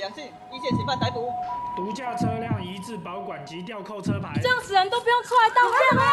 阳性，一线嫌犯逮捕。 毒驾车辆移至保管及吊扣车牌。 这样死人都不用出来道歉吗？